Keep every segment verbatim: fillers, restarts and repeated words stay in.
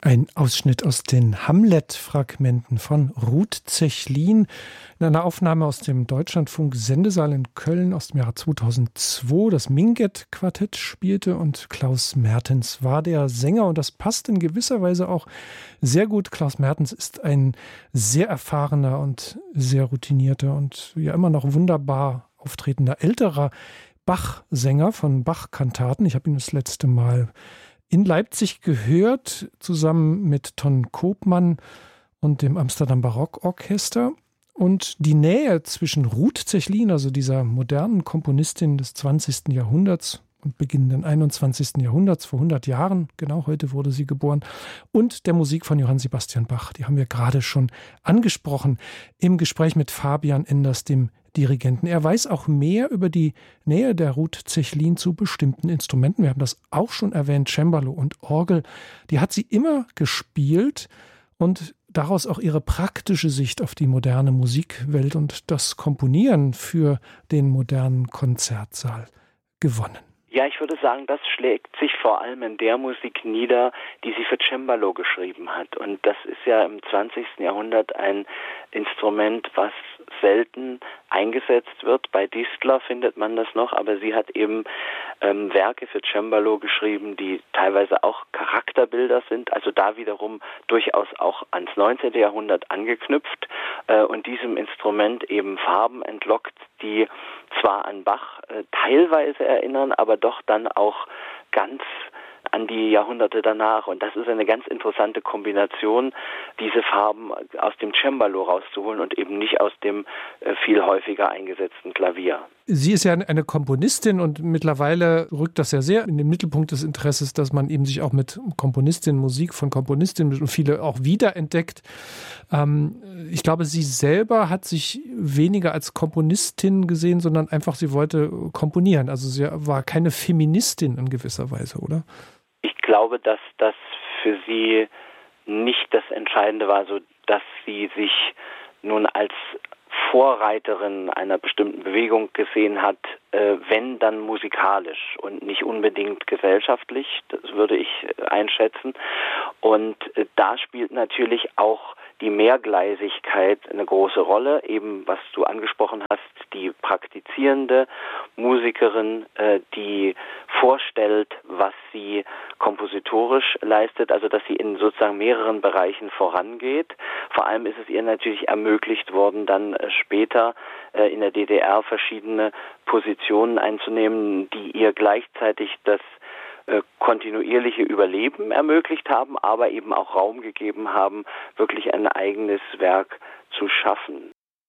Ein Ausschnitt aus den Hamlet-Fragmenten von Ruth Zechlin in einer Aufnahme aus dem Deutschlandfunk-Sendesaal in Köln aus dem Jahre zweitausendzwei. Das Minget-Quartett spielte und Klaus Mertens war der Sänger. Und das passt in gewisser Weise auch sehr gut. Klaus Mertens ist ein sehr erfahrener und sehr routinierter und ja immer noch wunderbar auftretender älterer Bach-Sänger von Bach-Kantaten. Ich habe ihn das letzte Mal in Leipzig gehört, zusammen mit Ton Koopman und dem Amsterdam Barockorchester. Und die Nähe zwischen Ruth Zechlin, also dieser modernen Komponistin des zwanzigsten Jahrhunderts und beginnenden einundzwanzigsten Jahrhunderts, vor hundert Jahren, genau heute wurde sie geboren, und der Musik von Johann Sebastian Bach, die haben wir gerade schon angesprochen im Gespräch mit Fabian Enders, dem Dirigenten. Er weiß auch mehr über die Nähe der Ruth Zechlin zu bestimmten Instrumenten. Wir haben das auch schon erwähnt, Cembalo und Orgel. Die hat sie immer gespielt und daraus auch ihre praktische Sicht auf die moderne Musikwelt und das Komponieren für den modernen Konzertsaal gewonnen. Ja, ich würde sagen, das schlägt sich vor allem in der Musik nieder, die sie für Cembalo geschrieben hat. Und das ist ja im zwanzigsten Jahrhundert ein Instrument, was selten eingesetzt wird. Bei Distler findet man das noch, aber sie hat eben ähm, Werke für Cembalo geschrieben, die teilweise auch Charakterbilder sind, also da wiederum durchaus auch ans neunzehnten Jahrhundert angeknüpft äh, und diesem Instrument eben Farben entlockt, die zwar an Bach äh, teilweise erinnern, aber doch dann auch ganz an die Jahrhunderte danach. Und das ist eine ganz interessante Kombination, diese Farben aus dem Cembalo rauszuholen und eben nicht aus dem äh, viel häufiger eingesetzten Klavier. Sie ist ja eine Komponistin und mittlerweile rückt das ja sehr in den Mittelpunkt des Interesses, dass man eben sich auch mit Komponistinnen, Musik von Komponistinnen und viele auch wiederentdeckt. Ähm, ich glaube, sie selber hat sich weniger als Komponistin gesehen, sondern einfach, sie wollte komponieren. Also sie war keine Feministin in gewisser Weise, oder? Ich glaube, dass das für sie nicht das Entscheidende war, so dass sie sich nun als Vorreiterin einer bestimmten Bewegung gesehen hat, äh, wenn dann musikalisch und nicht unbedingt gesellschaftlich, das würde ich einschätzen. Und äh, da spielt natürlich auch die Mehrgleisigkeit eine große Rolle, eben was du angesprochen hast, die praktizierende Musikerin, äh, die vorstellt, was sie kompositorisch leistet, also dass sie in sozusagen mehreren Bereichen vorangeht. Vor allem ist es ihr natürlich ermöglicht worden, dann äh, später äh, in der D D R verschiedene Positionen einzunehmen, die ihr gleichzeitig das kontinuierliche Überleben ermöglicht haben, aber eben auch Raum gegeben haben, wirklich ein eigenes Werk zu schaffen.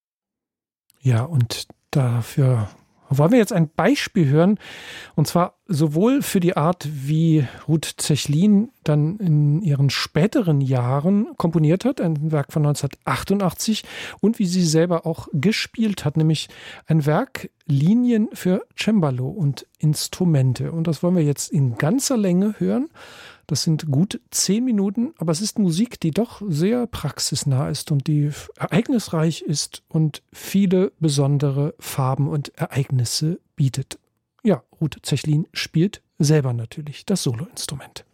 Ja, und dafür wollen wir jetzt ein Beispiel hören, und zwar sowohl für die Art, wie Ruth Zechlin dann in ihren späteren Jahren komponiert hat, ein Werk von neunzehnhundertachtundachtzig, und wie sie selber auch gespielt hat, nämlich ein Werk Linien für Cembalo und Instrumente. Und das wollen wir jetzt in ganzer Länge hören. Das sind gut zehn Minuten, aber es ist Musik, die doch sehr praxisnah ist und die ereignisreich ist und viele besondere Farben und Ereignisse bietet. Ja, Ruth Zechlin spielt selber natürlich das Soloinstrument.